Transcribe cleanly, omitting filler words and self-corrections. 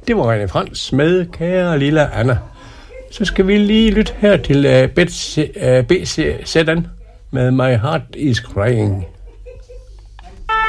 Det var René Frans med Kære Lille Anna. Så skal vi lige lytte her til BC Sedan med My Heart Is Crying.